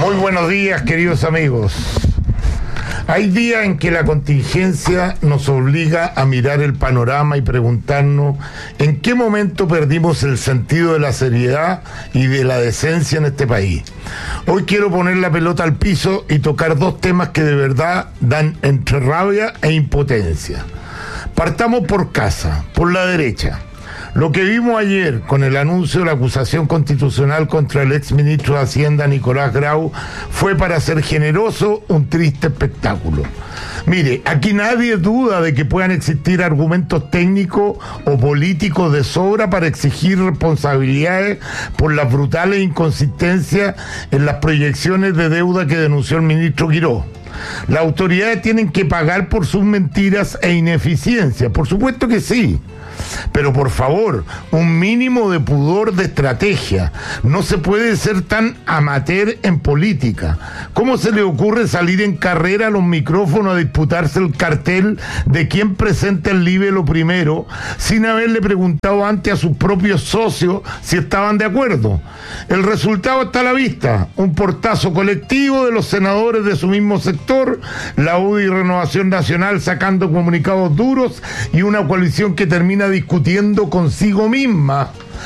Muy buenos días, queridos amigos. Hay días en que la contingencia nos obliga a mirar el panorama y preguntarnos en qué momento perdimos el sentido de la seriedad y de la decencia en este país. Hoy quiero poner la pelota al piso y tocar dos temas que de verdad dan entre rabia e impotencia. Partamos por casa, por la derecha. Lo que vimos ayer con el anuncio de la acusación constitucional contra el exministro de Hacienda Nicolás Grau fue, para ser generoso, un triste espectáculo. Mire, aquí nadie duda de que puedan existir argumentos técnicos o políticos de sobra para exigir responsabilidades por las brutales inconsistencias en las proyecciones de deuda que denunció el ministro Quirós. Las autoridades tienen que pagar por sus mentiras e ineficiencias, por supuesto que sí. Pero por favor, un mínimo de pudor de estrategia. No se puede ser tan amateur en política. ¿Cómo se le ocurre salir en carrera a los micrófonos a disputarse el cartel de quién presenta el libelo primero sin haberle preguntado antes a sus propios socios si estaban de acuerdo? El resultado está a la vista: un portazo colectivo de los senadores de su mismo sector, la UDI y Renovación Nacional sacando comunicados duros, y una coalición que termina discutiendo consigo misma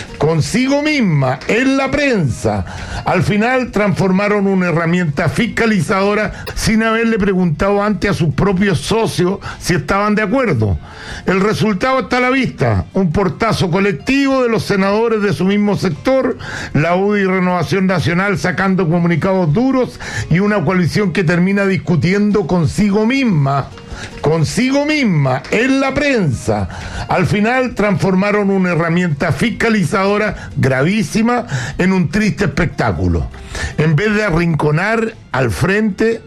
en la prensa. Al final transformaron una herramienta fiscalizadora sin haberle preguntado antes a sus propios socios si estaban de acuerdo. El resultado está a la vista: un portazo colectivo de los senadores de su mismo sector, la UDI y Renovación Nacional sacando comunicados duros, y una coalición que termina discutiendo consigo misma en la prensa. Al final transformaron una herramienta fiscalizadora gravísima en un triste espectáculo. En vez de arrinconar al frente,